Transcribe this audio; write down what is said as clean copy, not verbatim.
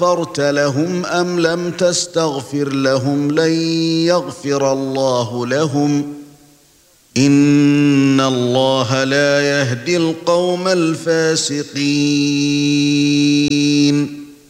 استغفرت لهم أم لم تستغفر لهم لن يغفر الله لهم إن الله لا يهدي القوم الفاسقين